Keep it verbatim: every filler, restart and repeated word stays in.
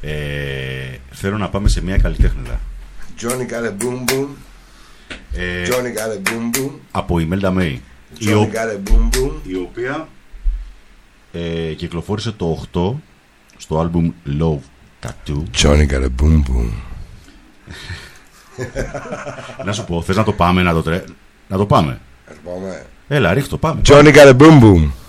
Ε, θέλω να πάμε σε μια καλλιτέχνηδα. Johnny got a boom boom. Ε, Johnny got a boom boom. Από η Imelda May. Johnny η, ο... got a boom boom. Η οποία ε, κυκλοφόρησε το οκτώ στο άλμπουμ Love Tattoo. Johnny got a boom boom. Να σου πω, θες να το πάμε, να το, τρε... να το πάμε. Να το πάμε. Έλα, ρίχτω, πάμε. Johnny got a boom boom.